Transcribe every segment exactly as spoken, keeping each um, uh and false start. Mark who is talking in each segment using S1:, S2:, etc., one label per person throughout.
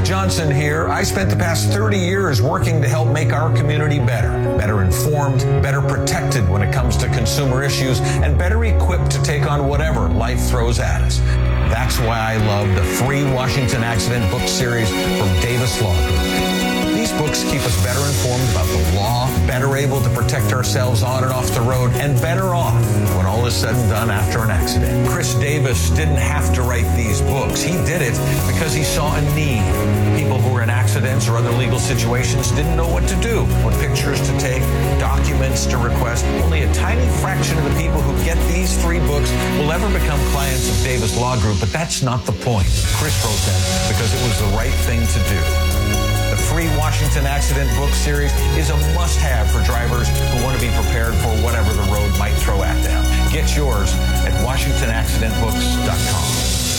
S1: Johnson here. I spent the past thirty years working to help make our community better, better informed, better protected when it comes to consumer issues, and better equipped to take on whatever life throws at us. That's why I love the free Washington Accident book series from Davis Law Group. These books keep us better informed about the law, better able to protect ourselves on and off the road, and better off when all is said and done after an accident. Chris Davis didn't have to write these books. He did it because he saw a need. People who were in accidents or other legal situations didn't know what to do, what pictures to take, documents to request. Only a tiny fraction of the people who get these three books will ever become clients of Davis Law Group, but that's not the point. Chris wrote them because it was the right thing to do. The free Washington Accident book series is a must-have for drivers who want to be prepared for whatever the road might throw at them. Get yours at washington accident books dot com.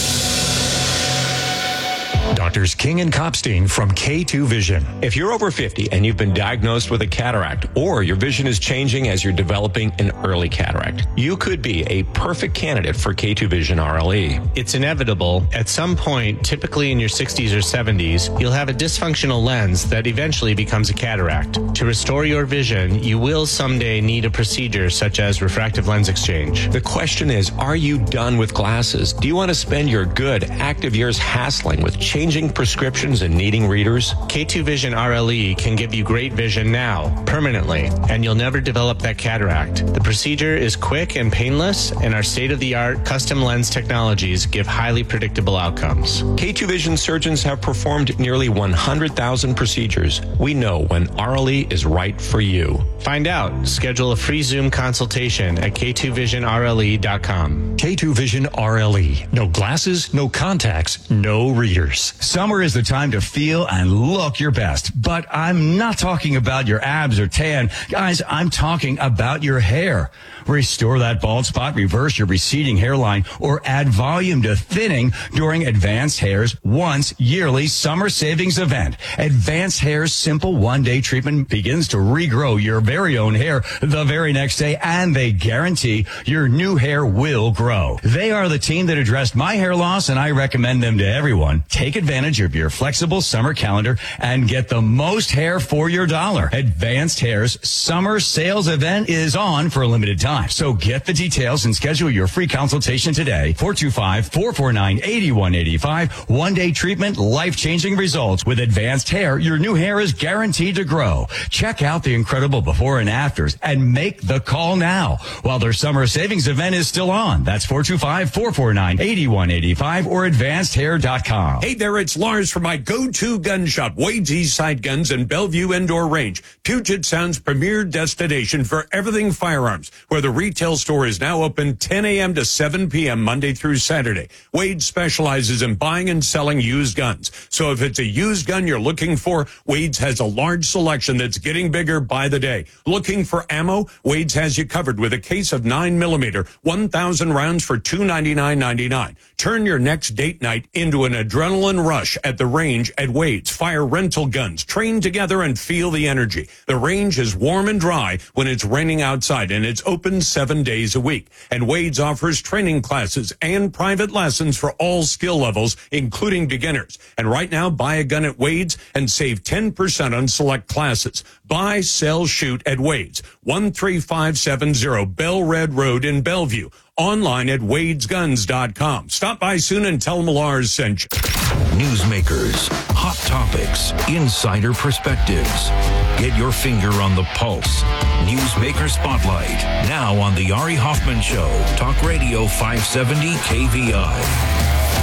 S2: Doctors King and Kopstein from K two Vision.
S3: If you're over fifty and you've been diagnosed with a cataract, or your vision is changing as you're developing an early cataract, you could be a perfect candidate for K two Vision R L E.
S4: It's inevitable. At some point, typically in your sixties or seventies, you'll have a dysfunctional lens that eventually becomes a cataract. To restore your vision, you will someday need a procedure such as refractive lens exchange.
S3: The question is, are you done with glasses? Do you want to spend your good, active years hassling with changing prescriptions and needing readers?
S4: K two Vision R L E can give you great vision now, permanently, and you'll never develop that cataract. The procedure is quick and painless, and our state-of-the-art custom lens technologies give highly predictable outcomes.
S3: K two Vision surgeons have performed nearly one hundred thousand procedures. We know when R L E is right for you.
S4: Find out. Schedule a free Zoom consultation at K two vision R L E dot com.
S2: K two Vision R L E. No glasses, no contacts, no readers.
S5: Summer is the time to feel and look your best, but I'm not talking about your abs or tan. Guys, I'm talking about your hair. Restore that bald spot, reverse your receding hairline, or add volume to thinning during Advanced Hair's once yearly summer savings event. Advanced Hair's simple one-day treatment begins to regrow your very own hair the very next day, and they guarantee your new hair will grow. They are the team that addressed my hair loss, and I recommend them to everyone. Take advantage of your flexible summer calendar and get the most hair for your dollar. Advanced Hair's summer sales event is on for a limited time. So get the details and schedule your free consultation today. four two five, four four nine, eight one eight five. One-day treatment, life-changing results. With Advanced Hair, your new hair is guaranteed to grow. Check out the incredible before and afters and make the call now while their summer savings event is still on. That's four two five, four four nine, eight one eight five or advanced hair dot com.
S6: Hey there, it's Lars from my go-to gun shop, Wade's Eastside Guns in Bellevue Indoor Range, Puget Sound's premier destination for everything firearms, where the retail store is now open ten a.m. to seven p.m. Monday through Saturday. Wade specializes in buying and selling used guns. So if it's a used gun you're looking for, Wade's has a large selection that's getting bigger by the day. Looking for ammo? Wade's has you covered with a case of nine millimeter, one thousand rounds for two hundred ninety-nine ninety-nine. Turn your next date night into an adrenaline rush at the range at Wade's. Fire rental guns. Train together and feel the energy. The range is warm and dry when it's raining outside, and it's open seven days a week. And Wade's offers training classes and private lessons for all skill levels, including beginners. And right now, buy a gun at Wade's and save ten percent on select classes. Buy, sell, shoot at Wade's. one three five seven zero Bell Red Road in Bellevue. Online at wades guns dot com. Stop by soon and tell them Lars sent you.
S7: Newsmakers, hot topics, insider perspectives. Get your finger on the pulse. Newsmaker Spotlight, now on the Ari Hoffman Show. Talk Radio five seventy K V I.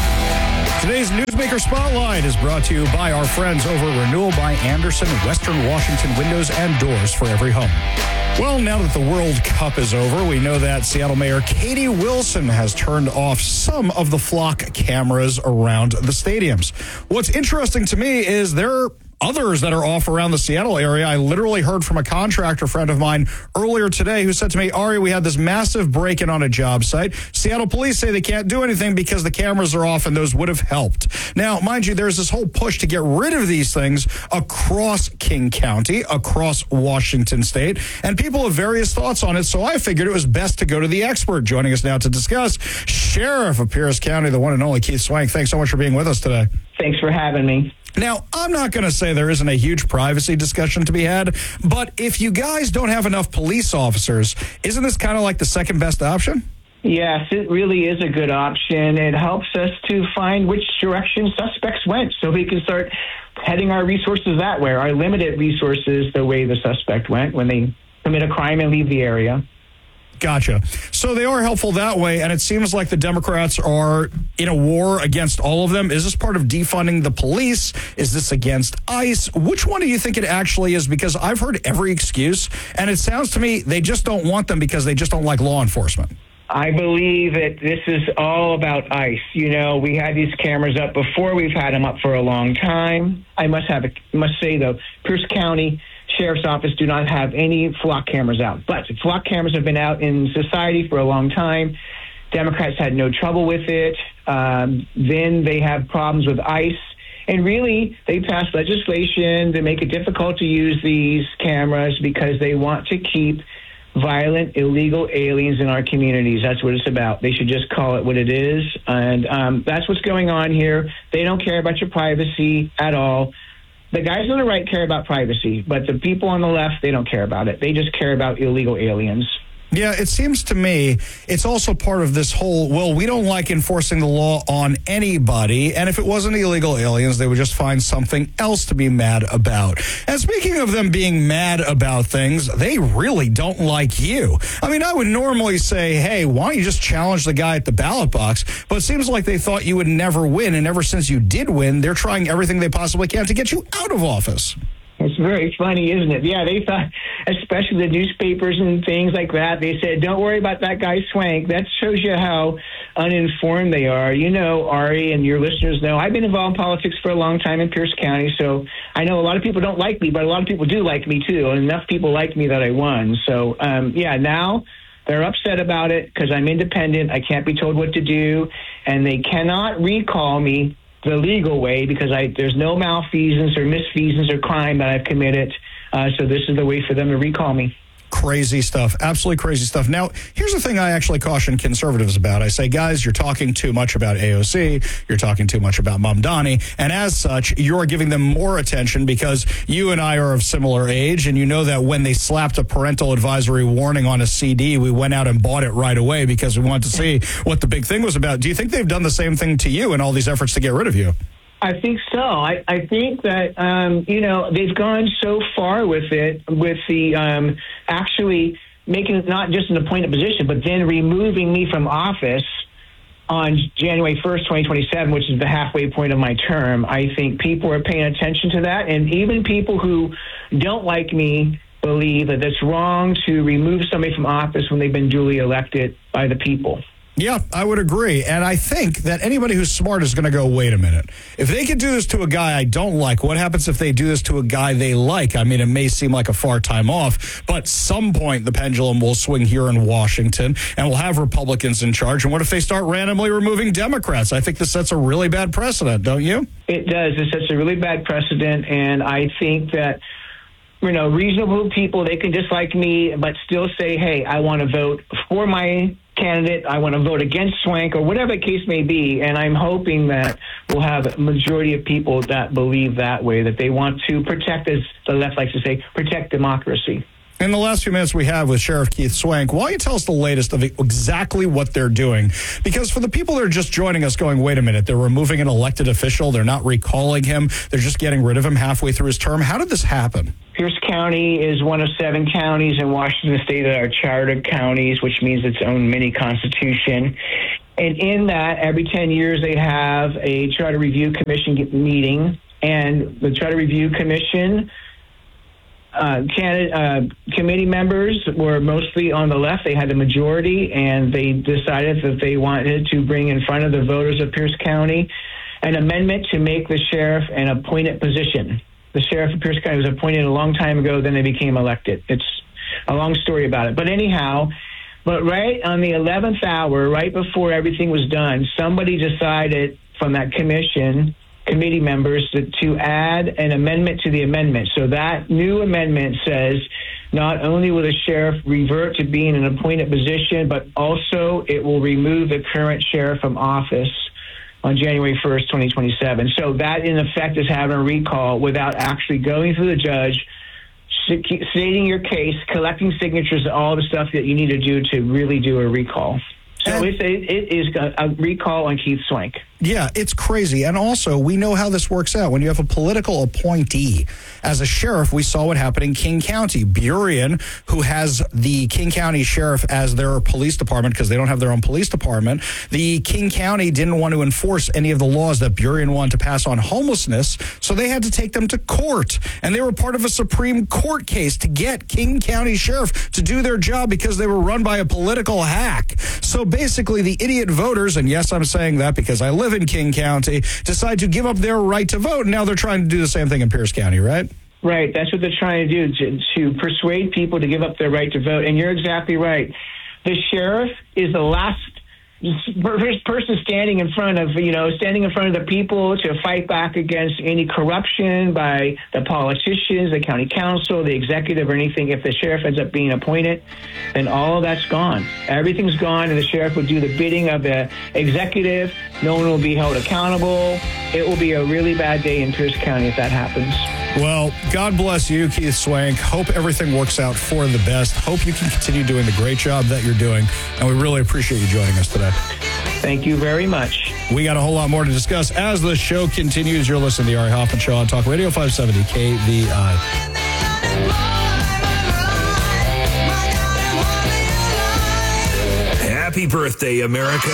S8: Today's Newsmaker Spotlight is brought to you by our friends over at Renewal by Andersen, Western Washington Windows and Doors for every home. Well, now that the World Cup is over, we know that Seattle Mayor Katie Wilson has turned off some of the flock cameras around the stadiums. What's interesting to me is there others that are off around the Seattle area. I literally heard from a contractor friend of mine earlier today who said to me, Ari, we had this massive break-in on a job site. Seattle police say they can't do anything because the cameras are off, and those would have helped. Now, mind you, there's this whole push to get rid of these things across King County, across Washington State, and people have various thoughts on it, so I figured it was best to go to the expert. Joining us now to discuss, Sheriff of Pierce County, the one and only Keith Swank. Thanks so much for being with us today.
S9: Thanks for having me.
S8: Now, I'm not going to say there isn't a huge privacy discussion to be had, but if you guys don't have enough police officers, isn't this kind of like the second best option?
S9: Yes, it really is a good option. It helps us to find which direction suspects went so we can start heading our resources that way, our limited resources the way the suspect went when they commit a crime and leave the area.
S8: Gotcha. So they are helpful that way, and it seems like the Democrats are in a war against all of them. Is this part of defunding the police? Is this against ICE? Which one do you think it actually is? Because I've heard every excuse, and it sounds to me they just don't want them because they just don't like law enforcement.
S9: I believe that this is all about ICE. You know, we had these cameras up before. We've had them up for a long time. I must have a, must say, though, Pierce County Sheriff's Office do not have any flock cameras out. But flock cameras have been out in society for a long time. Democrats had no trouble with it. Um, then they have problems with ICE. And really, they passed legislation to make it difficult to use these cameras because they want to keep violent, illegal aliens in our communities. That's what it's about. They should just call it what it is. And um, that's what's going on here. They don't care about your privacy at all. The guys on the right care about privacy, but the people on the left, they don't care about it. They just care about illegal aliens.
S8: Yeah, it seems to me it's also part of this whole, well, we don't like enforcing the law on anybody, and if it wasn't illegal aliens, they would just find something else to be mad about. And speaking of them being mad about things, they really don't like you. I mean, I would normally say, hey, why don't you just challenge the guy at the ballot box? But it seems like they thought you would never win, and ever since you did win, they're trying everything they possibly can to get you out of office.
S9: It's very funny, isn't it? Yeah, they thought, especially the newspapers and things like that, they said, don't worry about that guy Swank. That shows you how uninformed they are. You know, Ari, and your listeners know, I've been involved in politics for a long time in Pierce County, so I know a lot of people don't like me, but a lot of people do like me, too, and enough people like me that I won. So, um, yeah, now they're upset about it because I'm independent. I can't be told what to do, and they cannot recall me the legal way because I there's no malfeasance or misfeasance or crime that I've committed. Uh, so this is the way for them to recall me.
S8: Crazy stuff. Absolutely crazy stuff. Now, here's the thing I actually caution conservatives about. I say, guys, you're talking too much about A O C. You're talking too much about Mamdani. And as such, you're giving them more attention because you and I are of similar age. And you know that when they slapped a parental advisory warning on a C D, we went out and bought it right away because we wanted to see what the big thing was about. Do you think they've done the same thing to you in all these efforts to get rid of you?
S9: I think so. I, I think that, um, you know, they've gone so far with it, with the um, actually making it not just an appointed position, but then removing me from office on January first, twenty twenty-seven, which is the halfway point of my term. I think people are paying attention to that. And even people who don't like me believe that it's wrong to remove somebody from office when they've been duly elected by the people.
S8: Yeah, I would agree. And I think that anybody who's smart is going to go, wait a minute. If they could do this to a guy I don't like, what happens if they do this to a guy they like? I mean, it may seem like a far time off, but some point the pendulum will swing here in Washington and we'll have Republicans in charge. And what if they start randomly removing Democrats? I think this sets a really bad precedent, don't you?
S9: It does. It sets a really bad precedent. And I think that, you know, reasonable people, they can dislike me, but still say, hey, I want to vote for my candidate, I want to vote against Swank, or whatever the case may be. And I'm hoping that we'll have a majority of people that believe that way, that they want to protect, as the left likes to say, protect democracy.
S8: In the last few minutes we have with Sheriff Keith Swank, why don't you tell us the latest of exactly what they're doing? Because for the people that are just joining us going, wait a minute, they're removing an elected official, they're not recalling him, they're just getting rid of him halfway through his term. How did this happen?
S9: Pierce County is one of seven counties in Washington State that are chartered counties, which means its own mini constitution. And in that, every ten years they have a Charter Review Commission meeting, and the Charter Review Commission Uh, candidate, uh, committee members were mostly on the left. They had the majority, and they decided that they wanted to bring in front of the voters of Pierce County an amendment to make the sheriff an appointed position. The sheriff of Pierce County was appointed a long time ago, then they became elected. It's a long story about it. But anyhow, but right on the eleventh hour, right before everything was done, somebody decided from that commission committee members to, to add an amendment to the amendment. So that new amendment says not only will the sheriff revert to being an appointed position, but also it will remove the current sheriff from office on January first, twenty twenty-seven. So that, in effect, is having a recall without actually going through the judge, stating your case, collecting signatures, all the stuff that you need to do to really do a recall. So it's a, it is a recall on Keith Swank.
S8: Yeah, it's crazy. And also, we know how this works out. When you have a political appointee, as a sheriff, we saw what happened in King County. Burien, who has the King County Sheriff as their police department because they don't have their own police department, the King County didn't want to enforce any of the laws that Burien wanted to pass on homelessness, so they had to take them to court. And they were part of a Supreme Court case to get King County Sheriff to do their job because they were run by a political hack. So basically, the idiot voters, and yes, I'm saying that because I live in King County, decide to give up their right to vote. And now they're trying to do the same thing in Pierce County, right?
S9: Right. That's what they're trying to do, to, to persuade people to give up their right to vote. And you're exactly right. The sheriff is the last person standing in front of, you know, standing in front of the people to fight back against any corruption by the politicians, the county council, the executive, or anything. If the sheriff ends up being appointed, then all of that's gone. Everything's gone, and the sheriff would do the bidding of the executive. No one will be held accountable. It will be a really bad day in Pierce County if that happens.
S8: Well, God bless you, Keith Swank. Hope everything works out for the best. Hope you can continue doing the great job that you're doing. And we really appreciate you joining us today.
S9: Thank you very much.
S8: We got a whole lot more to discuss as the show continues. You're listening to the Ari Hoffman Show on Talk Radio five seventy K V I.
S7: Happy birthday, America.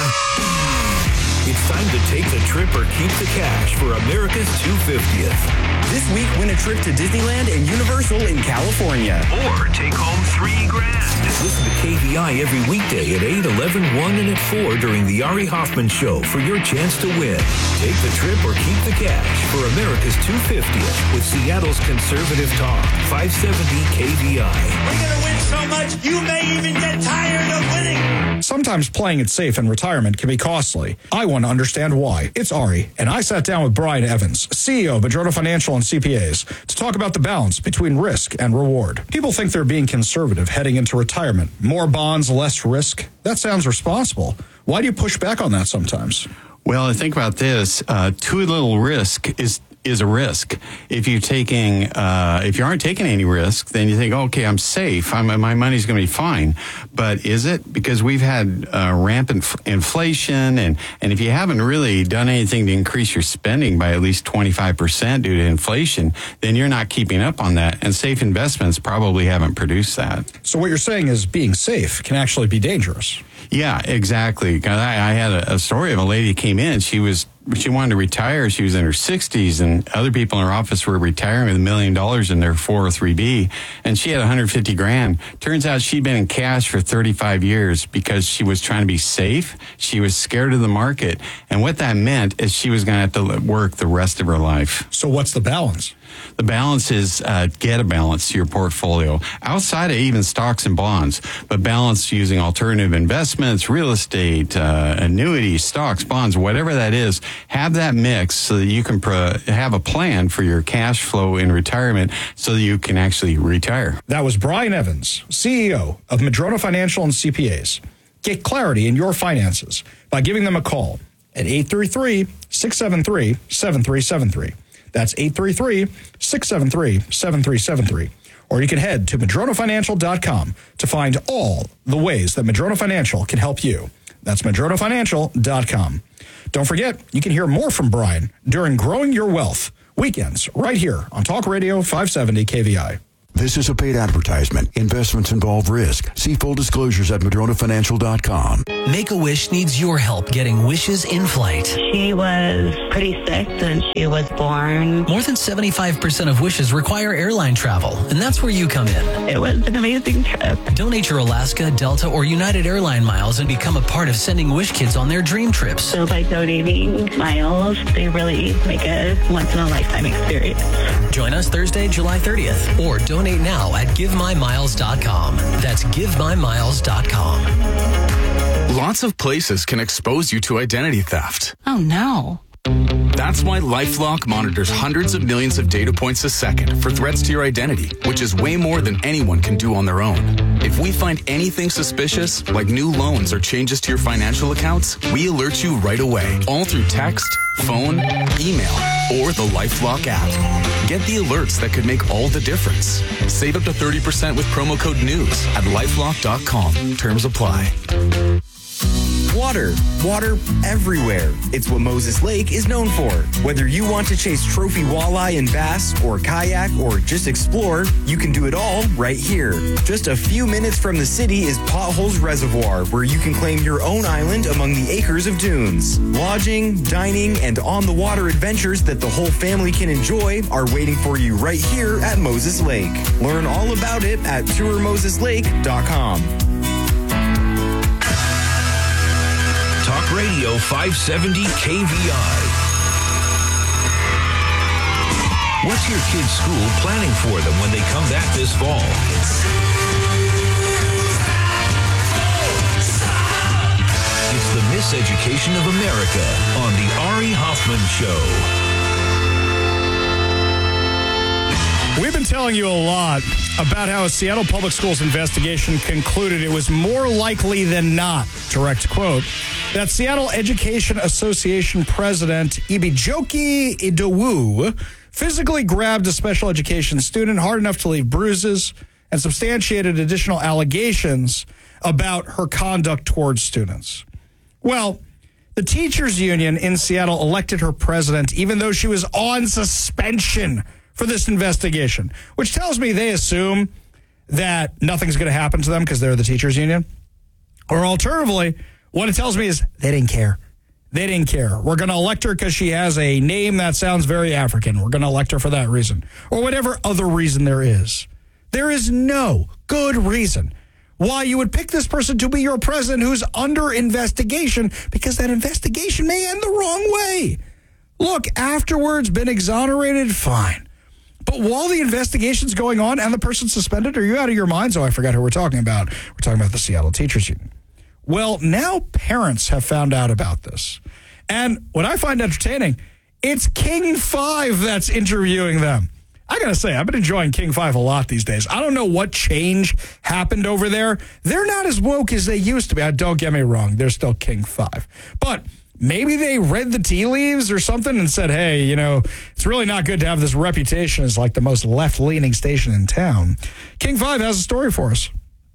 S7: It's time to take the trip or keep the cash for America's two hundred fiftieth.
S10: This week, win a trip to Disneyland and Universal in California.
S7: Or take home three grand. Listen to K V I every weekday at eight, eleven, one, and at four during the Ari Hoffman Show for your chance to win. Take the trip or keep the cash for America's two hundred fiftieth with Seattle's conservative talk, five seventy K V I.
S11: We're going to win so much, you may even get tired of winning.
S8: Sometimes playing it safe in retirement can be costly. I want to understand why. It's Ari, and I sat down with Brian Evans, C E O of Madrona Financial and C P As, to talk about the balance between risk and reward. People think they're being conservative heading into retirement. More bonds, less risk. That sounds responsible. Why do you push back on that sometimes?
S12: Well, think about this. Uh, too little risk is is a risk. If you're taking, uh, if you aren't taking any risk, then you think, okay, I'm safe. I'm, my money's going to be fine. But is it? Because we've had uh, rampant f- inflation, and, and if you haven't really done anything to increase your spending by at least twenty-five percent due to inflation, then you're not keeping up on that. And safe investments probably haven't produced that.
S8: So what you're saying is being safe can actually be dangerous.
S12: Yeah, exactly. I, I had a, a story of a lady who came in. She was she wanted to retire. She was in her sixties, and other people in her office were retiring with a million dollars in their four oh three B, and she had one hundred fifty grand. Turns out she'd been in cash for thirty-five years because she was trying to be safe. She was scared of the market, and what that meant is she was going to have to work the rest of her life.
S8: So what's the balance?
S12: The balance is uh, get a balance to your portfolio outside of even stocks and bonds, but balance using alternative investments, real estate, uh, annuities, stocks, bonds, whatever that is. Have that mix so that you can pro- have a plan for your cash flow in retirement so that you can actually retire.
S8: That was Brian Evans, C E O of Madrona Financial and C P As. Get clarity in your finances by giving them a call at eight three three, six seven three, seven three seven three. That's eight three three, six seven three, seven three seven three. Or you can head to madrona financial dot com to find all the ways that Madrona Financial can help you. That's madrona financial dot com. Don't forget, you can hear more from Brian during Growing Your Wealth, weekends, right here on Talk Radio five seventy K V I.
S13: This is a paid advertisement. Investments involve risk. See full disclosures at madrona financial dot com.
S14: Make-A-Wish needs your help getting wishes in flight.
S15: She was pretty sick when she was born.
S14: More than seventy-five percent of wishes require airline travel, and that's where you come in.
S15: It was an amazing trip.
S14: Donate your Alaska, Delta, or United Airline miles and become a part of sending Wish Kids on their dream trips.
S15: So by donating miles, they really make a once-in-a-lifetime experience.
S14: Join us Thursday, July thirtieth, or donate now at give my miles dot com. That's give my miles dot com.
S16: Lots of places can expose you to identity theft.
S17: Oh, no.
S16: That's why LifeLock monitors hundreds of millions of data points a second for threats to your identity, which is way more than anyone can do on their own. If we find anything suspicious, like new loans or changes to your financial accounts, we alert you right away, all through text, phone, email, or the LifeLock app. Get the alerts that could make all the difference. Save up to thirty percent with promo code NEWS at lifelock dot com. Terms apply.
S10: Water. Water everywhere. It's what Moses Lake is known for. Whether you want to chase trophy walleye and bass, or kayak, or just explore, you can do it all right here. Just a few minutes from the city is Potholes Reservoir, where you can claim your own island among the acres of dunes. Lodging, dining, and on-the-water adventures that the whole family can enjoy are waiting for you right here at Moses Lake. Learn all about it at tour moses lake dot com.
S7: Talk Radio five seventy K V I. What's your kid's school planning for them when they come back this fall? It's the Miseducation of America on the Ari Hoffman Show.
S8: We've been telling you a lot about how a Seattle Public Schools investigation concluded it was more likely than not, direct quote, that Seattle Education Association President Ibijoke Idowu physically grabbed a special education student hard enough to leave bruises and substantiated additional allegations about her conduct towards students. Well, the teachers union in Seattle elected her president even though she was on suspension for this investigation, which tells me they assume that nothing's going to happen to them because they're the teachers union. Or alternatively, what it tells me is they didn't care. They didn't care. We're going to elect her because she has a name that sounds very African. We're going to elect her for that reason. Or whatever other reason there is. There is no good reason why you would pick this person to be your president who's under investigation, because that investigation may end the wrong way. Look, afterwards, been exonerated, fine. But while the investigation's going on and the person's suspended, are you out of your minds? Oh, I forgot who we're talking about. We're talking about the Seattle Teachers Union. Well, now parents have found out about this. And what I find entertaining, it's King five that's interviewing them. I got to say, I've been enjoying King five a lot these days. I don't know what change happened over there. They're not as woke as they used to be. Don't get me wrong. They're still King five. But maybe they read the tea leaves or something and said, hey, you know, it's really not good to have this reputation as like the most left-leaning station in town. King five has a story for us.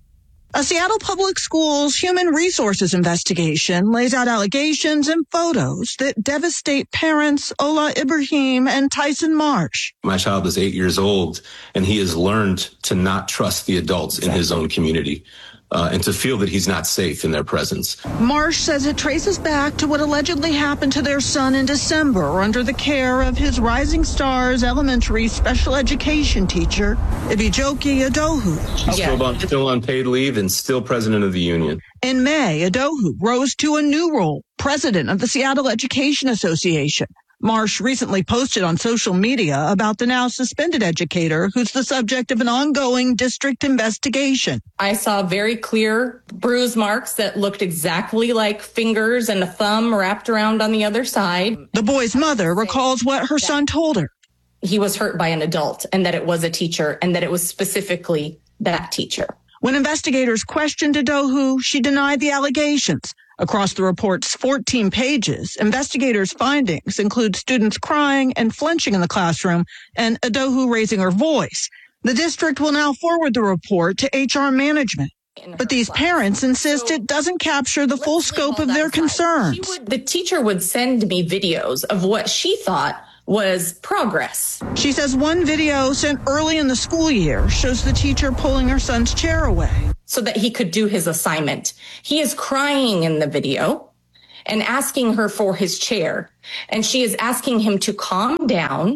S17: A Seattle Public Schools Human Resources investigation lays out allegations and photos that devastate parents Ola Ibrahim and Tyson Marsh.
S18: My child is eight years old, and he has learned to not trust the adults in his own community. Uh, and to feel that he's not safe in their presence.
S17: Marsh says it traces back to what allegedly happened to their son in December under the care of his Rising Stars elementary special education teacher, Ibijoke Idowu.
S18: Still, on, still on paid leave and still president of the union.
S17: In May, Idowu rose to a new role, president of the Seattle Education Association. Marsh recently posted on social media about the now suspended educator who's the subject of an ongoing district investigation.
S19: I saw very clear bruise marks that looked exactly like fingers and a thumb wrapped around on the other side.
S17: The boy's mother recalls what her son told her.
S19: He was hurt by an adult and that it was a teacher and that it was specifically that teacher.
S17: When investigators questioned Idowu, she denied the allegations. Across the report's fourteen pages, investigators' findings include students crying and flinching in the classroom and Idowu raising her voice. The district will now forward the report to H R management. But these parents insist it doesn't capture the full scope of their concerns.
S19: Would, the teacher would send me videos of what she thought was progress.
S17: She says one video sent early in the school year shows the teacher pulling her son's chair away
S19: so that he could do his assignment. He is crying in the video and asking her for his chair. And she is asking him to calm down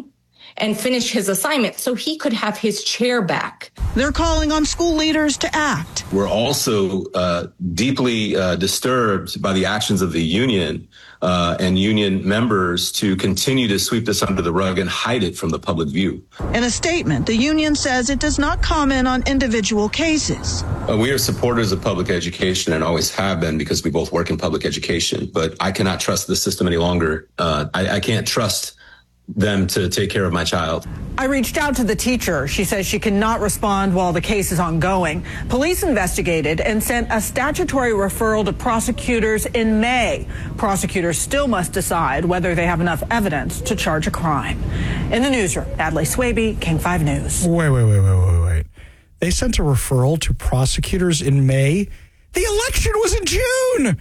S19: and finish his assignment so he could have his chair back.
S17: They're calling on school leaders to act.
S18: We're also uh, deeply uh, disturbed by the actions of the union uh, and union members to continue to sweep this under the rug and hide it from the public view.
S17: In a statement, the union says it does not comment on individual cases.
S18: Uh, we are supporters of public education and always have been because we both work in public education. But I cannot trust the system any longer. Uh, I, I can't trust them to take care of my child.
S20: I reached out to the teacher. She says she cannot respond while the case is ongoing. Police investigated and sent a statutory referral to prosecutors in May. Prosecutors still must decide whether they have enough evidence to charge a crime. In the newsroom, Adlai Swaby, King five News.
S8: Wait, wait, wait, wait, wait, wait. They sent a referral to prosecutors in May? The election was in June!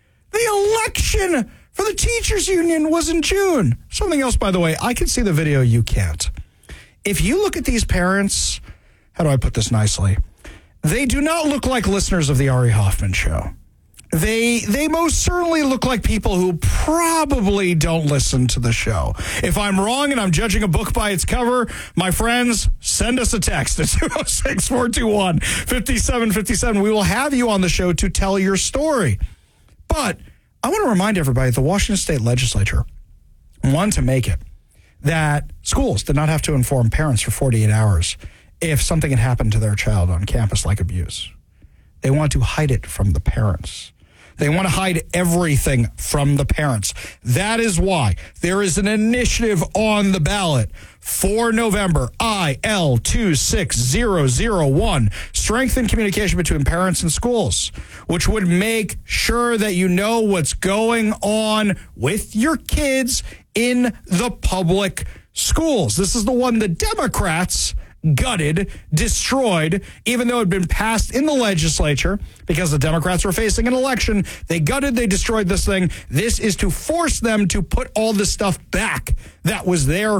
S8: The election for the teachers union was in June. Something else, by the way, I can see the video, you can't. If you look at these parents, how do I put this nicely? They do not look like listeners of the Ari Hoffman show. They they most certainly look like people who probably don't listen to the show. If I'm wrong and I'm judging a book by its cover, my friends, send us a text at two oh six, four two one, five seven five seven. We will have you on the show to tell your story. But I want to remind everybody the Washington State Legislature wanted to make it that schools did not have to inform parents for forty-eight hours if something had happened to their child on campus like abuse. They want to hide it from the parents. They want to hide everything from the parents. That is why there is an initiative on the ballot for November, I L two six zero zero one, strengthen communication between parents and schools, which would make sure that you know what's going on with your kids in the public schools. This is the one the Democrats gutted, destroyed, even though it had been passed in the legislature because the Democrats were facing an election. They gutted, they destroyed this thing. This is to force them to put all this stuff back that was there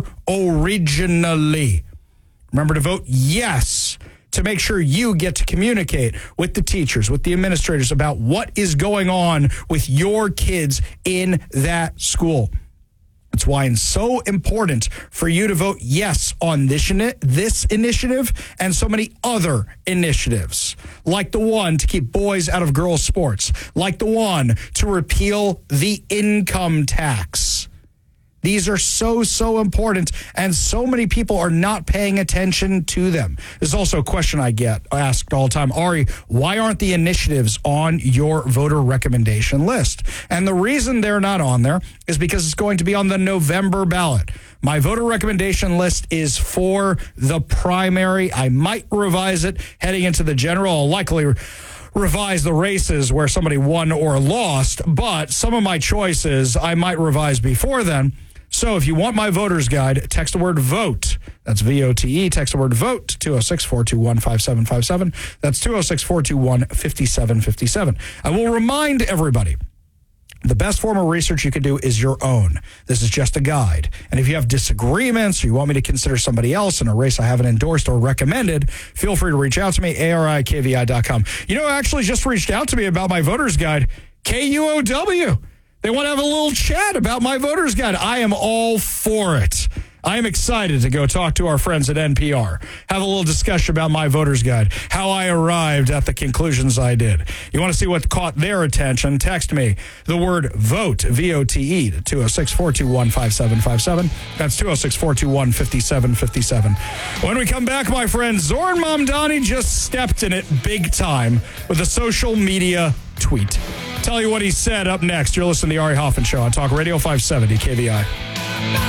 S8: originally. Remember to vote yes to make sure you get to communicate with the teachers, with the administrators about what is going on with your kids in that school. That's why it's so important for you to vote yes on this, this initiative and so many other initiatives, like the one to keep boys out of girls' sports, like the one to repeal the income tax. These are so, so important, and so many people are not paying attention to them. There's also a question I get asked all the time. Ari, why aren't the initiatives on your voter recommendation list? And the reason they're not on there is because it's going to be on the November ballot. My voter recommendation list is for the primary. I might revise it heading into the general. I'll likely revise the races where somebody won or lost, but some of my choices I might revise before then. So if you want my voter's guide, text the word VOTE. That's V O T E. Text the word VOTE to two oh six, four two one, five seven five seven. That's two oh six, four two one, five seven five seven. I will remind everybody, the best form of research you can do is your own. This is just a guide. And if you have disagreements or you want me to consider somebody else in a race I haven't endorsed or recommended, feel free to reach out to me, A R I K V I dot com. You know, actually just reached out to me about my voter's guide, K U O W. They want to have a little chat about my voter's guide. I am all for it. I am excited to go talk to our friends at N P R, have a little discussion about my voter's guide, how I arrived at the conclusions I did. You want to see what caught their attention? Text me the word VOTE, V O T E, to two oh six, four two one, five seven five seven. That's two oh six, four two one, five seven five seven. When we come back, my friends, Zoran Mamdani just stepped in it big time with a social media tweet. Tell you what he said up next. You're listening to the Ari Hoffman Show on Talk Radio five seventy K V I.